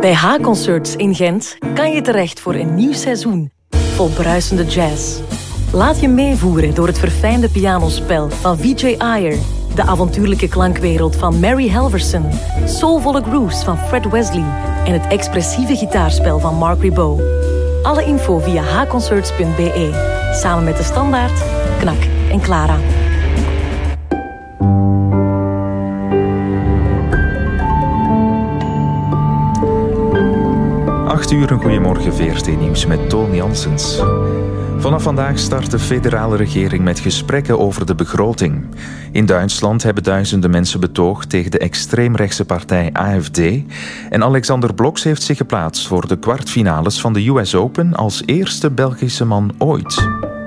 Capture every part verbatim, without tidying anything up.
Bij H-Concerts in Gent kan je terecht voor een nieuw seizoen vol bruisende jazz. Laat je meevoeren door het verfijnde pianospel van V J Ayer, de avontuurlijke klankwereld van Mary Helverson, soulvolle grooves van Fred Wesley en het expressieve gitaarspel van Mark Ribot. Alle info via h concerts punt b e, samen met De Standaard, Knak en Clara. acht uur, een goeiemorgen, V R T-nieuws met Toon Janssens. Vanaf vandaag start de federale regering met gesprekken over de begroting. In Duitsland hebben duizenden mensen betoogd tegen de extreemrechtse partij A F D. En Alexander Bloks heeft zich geplaatst voor de kwartfinales van de U S Open als eerste Belgische man ooit.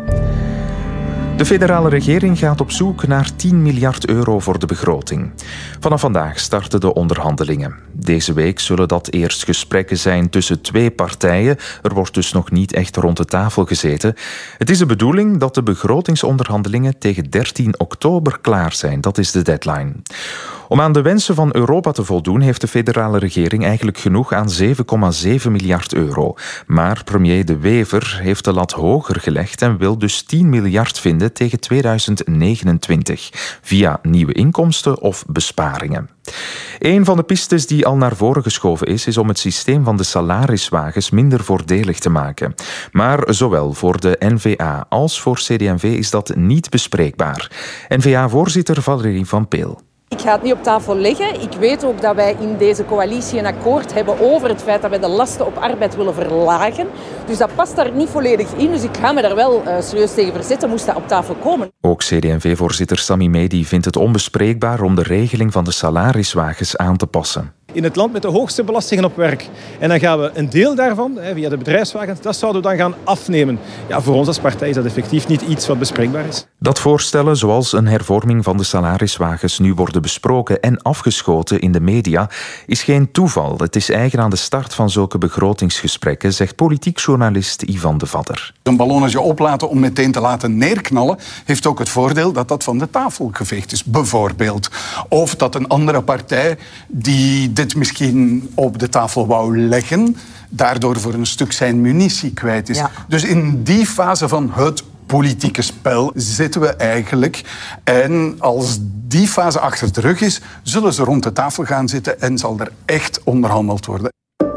De federale regering gaat op zoek naar tien miljard euro voor de begroting. Vanaf vandaag starten de onderhandelingen. Deze week zullen dat eerst gesprekken zijn tussen twee partijen. Er wordt dus nog niet echt rond de tafel gezeten. Het is de bedoeling dat de begrotingsonderhandelingen tegen dertien oktober klaar zijn. Dat is de deadline. Om aan de wensen van Europa te voldoen heeft de federale regering eigenlijk genoeg aan zeven komma zeven miljard euro. Maar premier De Wever heeft de lat hoger gelegd en wil dus tien miljard vinden tegen tweeduizend negenentwintig, via nieuwe inkomsten of besparingen. Een van de pistes die al naar voren geschoven is, is om het systeem van de salariswagens minder voordelig te maken. Maar zowel voor de N V A als voor C D M V is dat niet bespreekbaar. N V A-voorzitter Valerie van Peel. Ik ga het niet op tafel leggen. Ik weet ook dat wij in deze coalitie een akkoord hebben over het feit dat wij de lasten op arbeid willen verlagen. Dus dat past daar niet volledig in. Dus ik ga me daar wel uh, serieus tegen verzetten, moest dat op tafel komen. Ook C D M V-voorzitter Sami Medi vindt het onbespreekbaar om de regeling van de salariswagens aan te passen. In het land met de hoogste belastingen op werk. En dan gaan we een deel daarvan, via de bedrijfswagens, dat zouden we dan gaan afnemen. Ja, voor ons als partij is dat effectief niet iets wat bespreekbaar is. Dat voorstellen, zoals een hervorming van de salariswagens, nu worden besproken en afgeschoten in de media, is geen toeval. Het is eigen aan de start van zulke begrotingsgesprekken, zegt politiek journalist Ivan de Vadder. Een ballonnetje oplaten om meteen te laten neerknallen, heeft ook het voordeel dat dat van de tafel geveegd is, bijvoorbeeld. Of dat een andere partij die dit misschien op de tafel wou leggen, daardoor voor een stuk zijn munitie kwijt is. Ja. Dus in die fase van het politieke spel zitten we eigenlijk. En als die fase achter de rug is, zullen ze rond de tafel gaan zitten en zal er echt onderhandeld worden.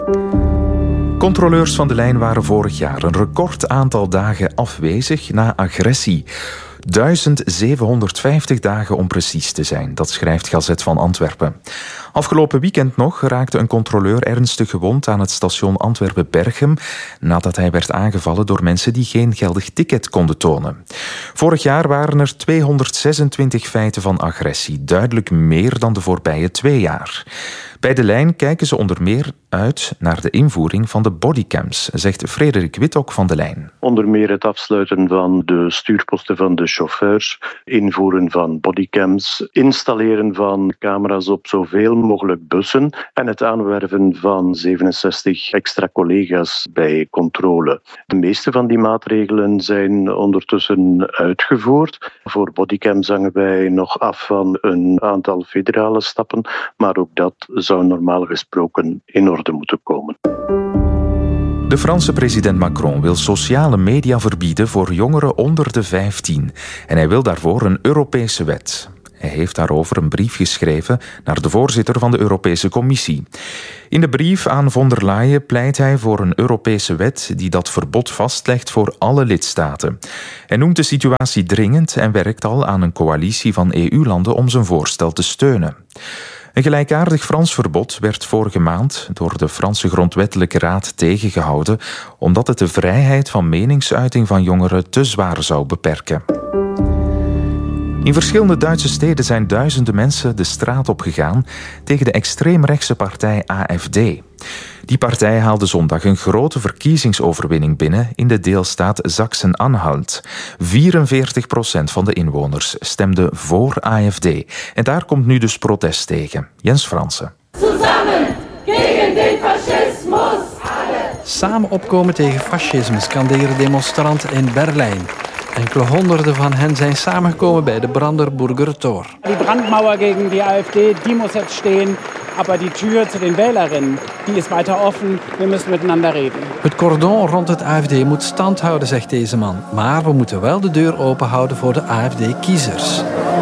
Controleurs van de lijn waren vorig jaar een record aantal dagen afwezig na agressie. duizend zevenhonderdvijftig dagen om precies te zijn, dat schrijft Gazet van Antwerpen. Afgelopen weekend nog raakte een controleur ernstig gewond aan het station Antwerpen-Berchem nadat hij werd aangevallen door mensen die geen geldig ticket konden tonen. Vorig jaar waren er tweehonderdzesentwintig feiten van agressie, duidelijk meer dan de voorbije twee jaar. Bij de lijn kijken ze onder meer uit naar de invoering van de bodycams, zegt Frederik Wittok van de lijn. Onder meer het afsluiten van de stuurposten van de chauffeurs, invoeren van bodycams, installeren van camera's op zoveel mogelijk bussen en het aanwerven van zevenenzestig extra collega's bij controle. De meeste van die maatregelen zijn ondertussen uitgevoerd. Voor bodycams hangen wij nog af van een aantal federale stappen, maar ook dat zou normaal gesproken in orde moeten komen. De Franse president Macron wil sociale media verbieden voor jongeren onder de vijftien. En hij wil daarvoor een Europese wet. Hij heeft daarover een brief geschreven naar de voorzitter van de Europese Commissie. In de brief aan von der Leyen pleit hij voor een Europese wet die dat verbod vastlegt voor alle lidstaten. Hij noemt de situatie dringend en werkt al aan een coalitie van E U-landen om zijn voorstel te steunen. Een gelijkaardig Frans verbod werd vorige maand door de Franse Grondwettelijke Raad tegengehouden, omdat het de vrijheid van meningsuiting van jongeren te zwaar zou beperken. In verschillende Duitse steden zijn duizenden mensen de straat op gegaan tegen de extreemrechtse partij A F D. Die partij haalde zondag een grote verkiezingsoverwinning binnen in de deelstaat Sachsen-Anhalt. vierenveertig procent van de inwoners stemde voor A F D. En daar komt nu dus protest tegen. Jens Fransen. Samen tegen de fascismus! Samen opkomen tegen fascisme, skanderen demonstranten in Berlijn. Enkele honderden van hen zijn samengekomen bij de Brandenburger Tor. Die brandmauer tegen die A F D, die moet jetzt stehen. aber die Tür zu den Wählerinnen, die ist weiter offen. Wir müssen miteinander reden. Het cordon rond het A F D moet stand houden, zegt deze man. Maar we moeten wel de deur open houden voor de A F D-kiezers.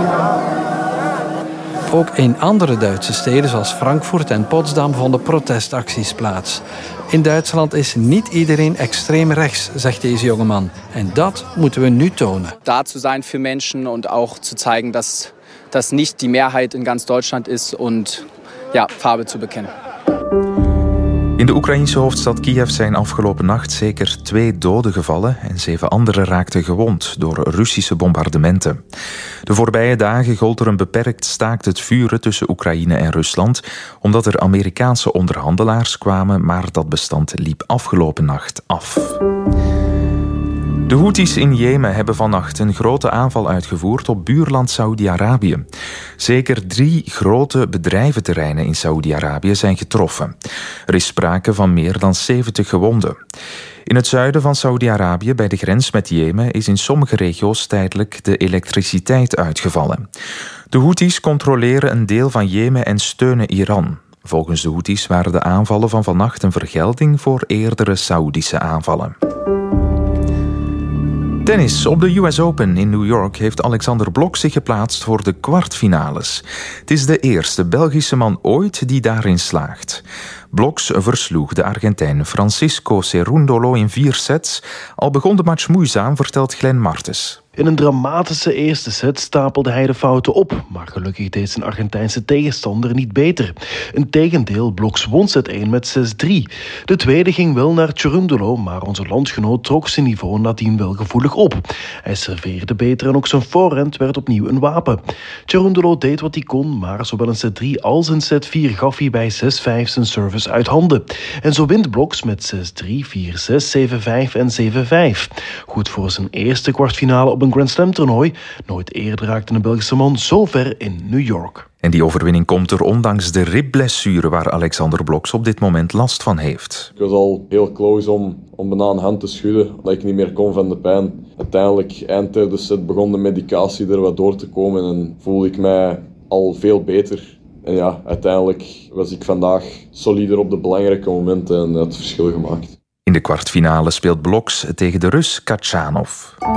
Ook in andere Duitse steden zoals Frankfurt en Potsdam vonden protestacties plaats. In Duitsland is niet iedereen extreem rechts, zegt deze jongeman. En dat moeten we nu tonen. Da zu sein für Menschen und auch zu zeigen, dass das nicht die Mehrheit in ganz Deutschland ist und ja, Farbe zu bekennen. In de Oekraïnse hoofdstad Kiev zijn afgelopen nacht zeker twee doden gevallen en zeven anderen raakten gewond door Russische bombardementen. De voorbije dagen gold er een beperkt staakt het vuren tussen Oekraïne en Rusland, omdat er Amerikaanse onderhandelaars kwamen, maar dat bestand liep afgelopen nacht af. De Houthis in Jemen hebben vannacht een grote aanval uitgevoerd op buurland Saoedi-Arabië. Zeker drie grote bedrijventerreinen in Saoedi-Arabië zijn getroffen. Er is sprake van meer dan zeventig gewonden. In het zuiden van Saoedi-Arabië, bij de grens met Jemen, is in sommige regio's tijdelijk de elektriciteit uitgevallen. De Houthis controleren een deel van Jemen en steunen Iran. Volgens de Houthis waren de aanvallen van vannacht een vergelding voor eerdere Saoedische aanvallen. Tennis. Op de U S Open in New York heeft Alexander Blok zich geplaatst voor de kwartfinales. Het is de eerste Belgische man ooit die daarin slaagt. Bloks versloeg de Argentijn Francisco Cerúndolo in vier sets. Al begon de match moeizaam, vertelt Glenn Martens. In een dramatische eerste set stapelde hij de fouten op, maar gelukkig deed zijn Argentijnse tegenstander niet beter. Integendeel, Bloks won set één met zes drie. De tweede ging wel naar Cerúndolo, maar onze landgenoot trok zijn niveau nadien wel gevoelig op. Hij serveerde beter en ook zijn voorhand werd opnieuw een wapen. Cerúndolo deed wat hij kon, maar zowel in set drie als in set vier gaf hij bij zes vijf zijn service uit handen. En zo wint Bloks met zes drie, vier zes, zeven vijf en zeven vijf. Goed voor zijn eerste kwartfinale op een Grand Slam toernooi. Nooit eerder raakte een Belgische man zo ver in New York. En die overwinning komt er ondanks de ribblessure waar Alexander Bloks op dit moment last van heeft. Ik was al heel close om, om bijna een hand te schudden, dat ik niet meer kon van de pijn. Uiteindelijk, eind derde set, begon de medicatie er wat door te komen en voelde ik mij al veel beter. En ja, uiteindelijk was ik vandaag solider op de belangrijke momenten en het verschil gemaakt. In de kwartfinale speelt Bloks tegen de Rus Kachanov.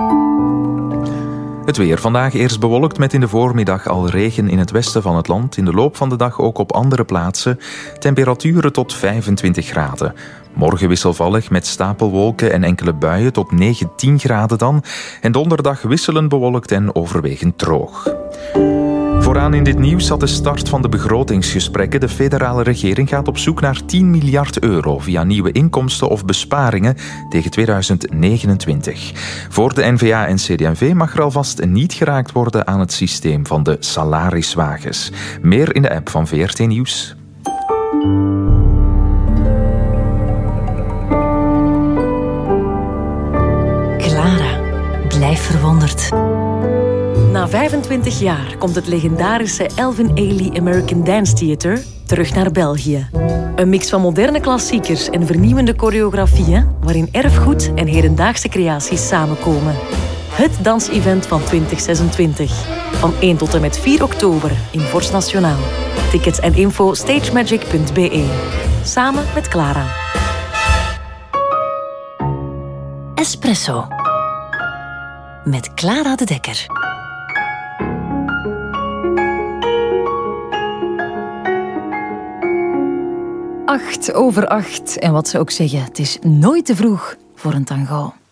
Het weer. Vandaag eerst bewolkt met in de voormiddag al regen in het westen van het land. In de loop van de dag ook op andere plaatsen. Temperaturen tot vijfentwintig graden. Morgen wisselvallig met stapelwolken en enkele buien tot negentien graden dan. En donderdag wisselend bewolkt en overwegend droog. Vooraan in dit nieuws zat de start van de begrotingsgesprekken. De federale regering gaat op zoek naar tien miljard euro via nieuwe inkomsten of besparingen tegen tweeduizend negenentwintig. Voor de N V A en C D V mag er alvast niet geraakt worden aan het systeem van de salariswagens. Meer in de app van V R T Nieuws. Clara, blijf verwonderd. Na vijfentwintig jaar komt het legendarische Alvin Ailey American Dance Theatre terug naar België. Een mix van moderne klassiekers en vernieuwende choreografieën waarin erfgoed en hedendaagse creaties samenkomen. Het dansevent van twintig zesentwintig. Van één tot en met vier oktober in Vorst Nationaal. Tickets en info stagemagic punt b e. Samen met Clara. Espresso. Met Clara de Dekker. Acht over acht. En wat ze ook zeggen, het is nooit te vroeg voor een tango.